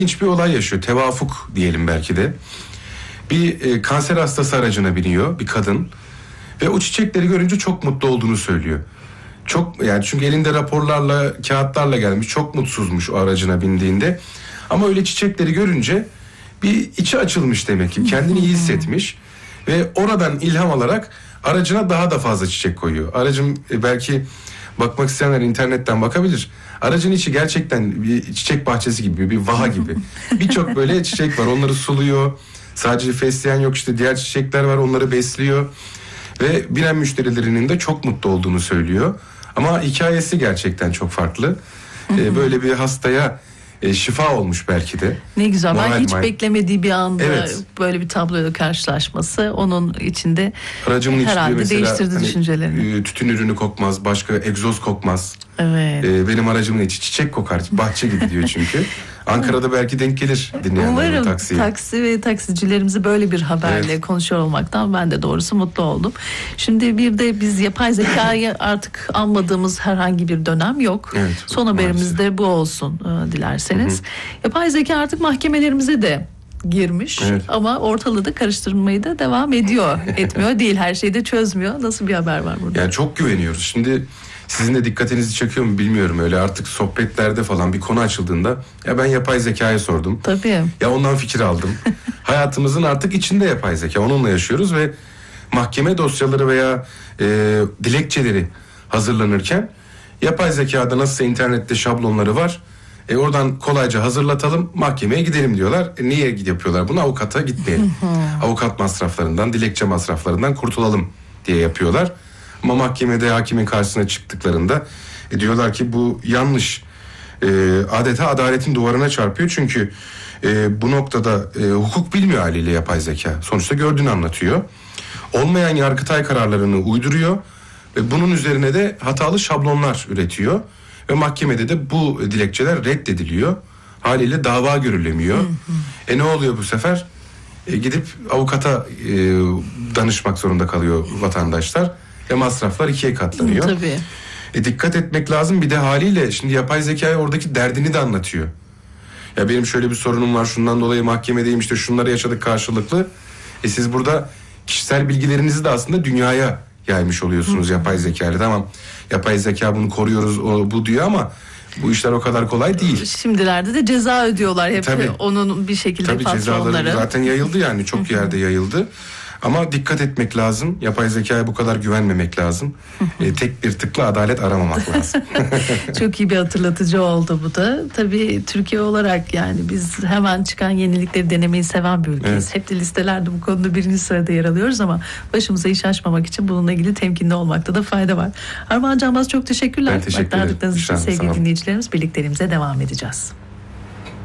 İlginç bir olay yaşıyor. Tevafuk diyelim belki de. Bir kanser hastası aracına biniyor bir kadın ve o çiçekleri görünce çok mutlu olduğunu söylüyor. Çok, yani çünkü elinde raporlarla, kağıtlarla gelmiş, çok mutsuzmuş o aracına bindiğinde. Ama öyle çiçekleri görünce bir içi açılmış demek ki, kendini iyi hissetmiş ve oradan ilham alarak aracına daha da fazla çiçek koyuyor. Aracım belki bakmak isteyenler internetten bakabilir. Aracın içi gerçekten bir çiçek bahçesi gibi, bir vaha gibi. Birçok böyle çiçek var, onları suluyor. Sadece fesleğen yok, işte diğer çiçekler var, onları besliyor. Ve binen müşterilerinin de çok mutlu olduğunu söylüyor. Ama hikayesi gerçekten çok farklı. Böyle bir hastaya şifa olmuş belki de. Ne güzel. Ben hiç Moral beklemediği bir anda Evet. böyle bir tabloyla karşılaşması onun içinde Aracımın herhalde içinde mesela değiştirdi düşüncelerini. tütün ürünü kokmaz, başka egzoz kokmaz. Evet. Benim aracımın içi çiçek kokar, bahçe gibi diyor çünkü. Ankara'da belki denk gelir dinleyenlerin Umarım taksiye. taksi ve taksicilerimizi böyle bir haberle konuşuyor olmaktan ben de doğrusu mutlu oldum. Şimdi bir de biz yapay zekayı artık anmadığımız herhangi bir dönem yok. Evet, Son haberimiz de bu olsun dilerseniz. Yapay zeka artık mahkemelerimize de girmiş ama ortalığı da karıştırmayı da devam ediyor. Etmiyor değil, her şeyi de çözmüyor. Nasıl bir haber var burada? Yani çok güveniyoruz. Şimdi sizin de dikkatinizi çekiyor mu bilmiyorum, öyle artık sohbetlerde falan bir konu açıldığında ya ben yapay zekaya sordum. Tabii. Ya ondan fikir aldım. Hayatımızın artık içinde yapay zeka, onunla yaşıyoruz ve mahkeme dosyaları veya dilekçeleri hazırlanırken yapay zekada nasılsa internette şablonları var. Oradan kolayca hazırlatalım, mahkemeye gidelim diyorlar. Niye yapıyorlar bunu? Avukata gitmeyelim. Avukat masraflarından, dilekçe masraflarından kurtulalım diye yapıyorlar. Ama mahkemede hakimin karşısına çıktıklarında diyorlar ki bu yanlış. Adeta adaletin duvarına çarpıyor. Çünkü bu noktada hukuk bilmiyor haliyle yapay zeka. Sonuçta gördüğünü anlatıyor. Olmayan Yargıtay kararlarını uyduruyor. Ve bunun üzerine de hatalı şablonlar üretiyor. Ve mahkemede de bu dilekçeler reddediliyor. Haliyle dava görülemiyor. Ne oluyor bu sefer? Gidip avukata danışmak zorunda kalıyor vatandaşlar. Ve masraflar ikiye katlanıyor. Tabii. Dikkat etmek lazım. Bir de haliyle şimdi yapay zekaya oradaki derdini de anlatıyor. Ya benim şöyle bir sorunum var, şundan dolayı mahkemedeyim, işte şunları yaşadık karşılıklı. Siz burada kişisel bilgilerinizi de aslında dünyaya yaymış oluyorsunuz yapay zekayla. Tamam, yapay zeka bunu koruyoruz, o bu diyor ama bu işler o kadar kolay değil. Şimdilerde de ceza ödüyorlar hep. Tabii. Onun bir şekilde Tabii cezaları patronları. zaten yayıldı, yani çok yerde yayıldı. Ama dikkat etmek lazım. Yapay zekaya bu kadar güvenmemek lazım. Tek bir tıkla adalet aramamak lazım. Çok iyi bir hatırlatıcı oldu bu da. Tabii Türkiye olarak yani biz hemen çıkan yenilikleri denemeyi seven bir ülkeyiz. Evet. Hep de listelerde bu konuda birinci sırada yer alıyoruz ama başımıza iş açmamak için bununla ilgili temkinli olmakta da fayda var. Armağan Canbaz, çok teşekkürler. Ben teşekkür ederim. Aktardıklarınız için Sağ olun. sevgili dinleyicilerimiz, birlikteliğimize devam edeceğiz.